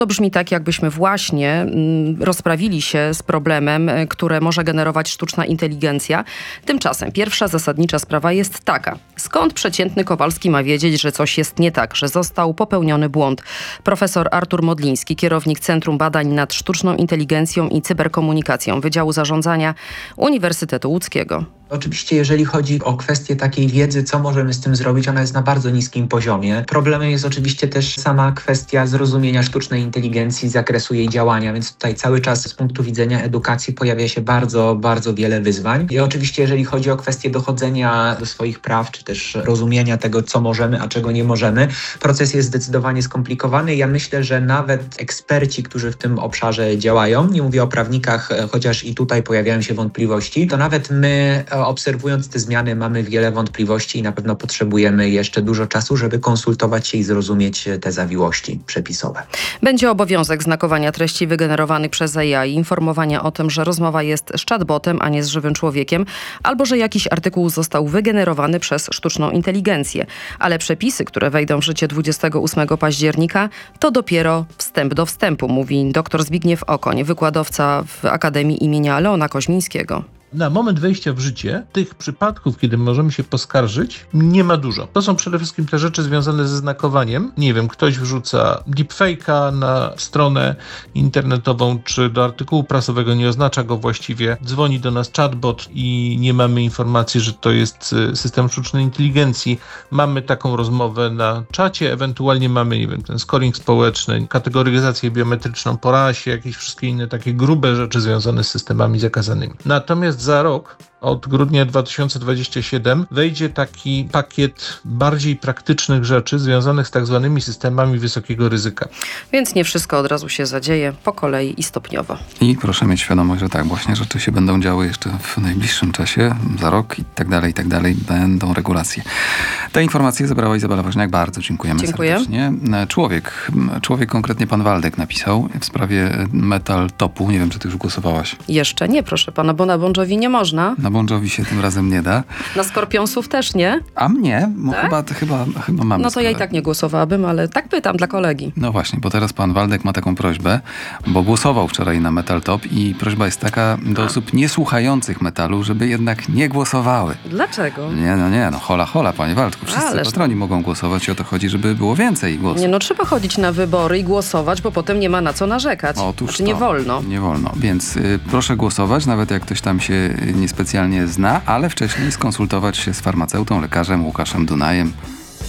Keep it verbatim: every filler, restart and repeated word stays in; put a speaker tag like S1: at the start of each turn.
S1: To brzmi tak, jakbyśmy właśnie mm, rozprawili się z problemem, y, które może generować sztuczna inteligencja. Tymczasem pierwsza zasadnicza sprawa jest taka. Skąd przeciętny Kowalski ma wiedzieć, że coś jest nie tak, że został popełniony błąd? Profesor Artur Modliński, kierownik Centrum Badań nad Sztuczną Inteligencją i Cyberkomunikacją Wydziału Zarządzania Uniwersytetu Łódzkiego.
S2: Oczywiście, jeżeli chodzi o kwestię takiej wiedzy, co możemy z tym zrobić, ona jest na bardzo niskim poziomie. Problemem jest oczywiście też sama kwestia zrozumienia sztucznej inteligencji, zakresu jej działania, więc tutaj cały czas z punktu widzenia edukacji pojawia się bardzo, bardzo wiele wyzwań. I oczywiście, jeżeli chodzi o kwestię dochodzenia do swoich praw, czy też rozumienia tego, co możemy, a czego nie możemy, proces jest zdecydowanie skomplikowany. Ja myślę, że nawet eksperci, którzy w tym obszarze działają, nie mówię o prawnikach, chociaż i tutaj pojawiają się wątpliwości, to nawet my, obserwując te zmiany, mamy wiele wątpliwości i na pewno potrzebujemy jeszcze dużo czasu, żeby konsultować się i zrozumieć te zawiłości przepisowe.
S1: Będzie obowiązek znakowania treści wygenerowanych przez A I, informowania o tym, że rozmowa jest z chatbotem, a nie z żywym człowiekiem, albo że jakiś artykuł został wygenerowany przez sztuczną inteligencję. Ale przepisy, które wejdą w życie dwudziestego ósmego października, to dopiero wstęp do wstępu, mówi dr Zbigniew Okoń, wykładowca w Akademii imienia Leona Koźmińskiego.
S3: Na moment wejścia w życie tych przypadków, kiedy możemy się poskarżyć, nie ma dużo. To są przede wszystkim te rzeczy związane ze znakowaniem. Nie wiem, ktoś wrzuca deepfake'a na stronę internetową, czy do artykułu prasowego, nie oznacza go właściwie. Dzwoni do nas chatbot i nie mamy informacji, że to jest system sztucznej inteligencji. Mamy taką rozmowę na czacie, ewentualnie mamy, nie wiem, ten scoring społeczny, kategoryzację biometryczną po rasie, jakieś wszystkie inne takie grube rzeczy związane z systemami zakazanymi. Natomiast za rok, od grudnia dwa tysiące dwudziestego siódmego, wejdzie taki pakiet bardziej praktycznych rzeczy związanych z tak zwanymi systemami wysokiego ryzyka.
S1: Więc nie wszystko od razu się zadzieje, po kolei i stopniowo.
S4: I proszę mieć świadomość, że tak, właśnie rzeczy się będą działy jeszcze w najbliższym czasie, za rok i tak dalej, i tak dalej, będą regulacje. Te informacje zebrała Izabela Woźniak, bardzo dziękujemy
S1: Dziękuję.
S4: serdecznie. Człowiek, człowiek konkretnie pan Waldek napisał w sprawie Metal Topu, nie wiem, czy ty już głosowałaś.
S1: Jeszcze nie, proszę pana, bo na Bon Jovi nie można.
S4: Na Bon Jovi się tym razem nie da.
S1: Na Skorpionsów też nie.
S4: A mnie? No
S1: Tak?
S4: chyba, chyba, chyba mamy
S1: No to
S4: sprawę.
S1: ja i tak nie głosowałabym, ale tak pytam dla kolegi.
S4: No właśnie, bo teraz pan Waldek ma taką prośbę, bo głosował wczoraj na Metal Top i prośba jest taka do
S1: A.
S4: osób niesłuchających metalu, żeby jednak nie głosowały.
S1: Dlaczego?
S4: Nie, no nie, no hola, hola, panie Waldku. Wszyscy
S1: Ależ
S4: patroni mogą głosować i o to chodzi, żeby było więcej głosów.
S1: Nie, no trzeba chodzić na wybory i głosować, bo potem nie ma na co narzekać.
S4: Otóż
S1: Znaczy nie
S4: to.
S1: wolno.
S4: Nie wolno, więc y, proszę głosować, nawet jak ktoś tam się y, niespecjalnie zna, ale wcześniej skonsultować się z farmaceutą, lekarzem Łukaszem Dunajem.